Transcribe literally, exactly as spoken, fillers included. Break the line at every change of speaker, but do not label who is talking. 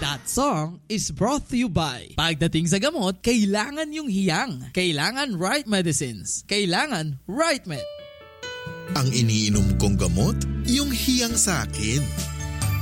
That song is brought to you by pagdating sa gamot, kailangan yung hiyang. Kailangan right medicines. Kailangan right med.
Ang iniinom kong gamot, yung hiyang sa akin.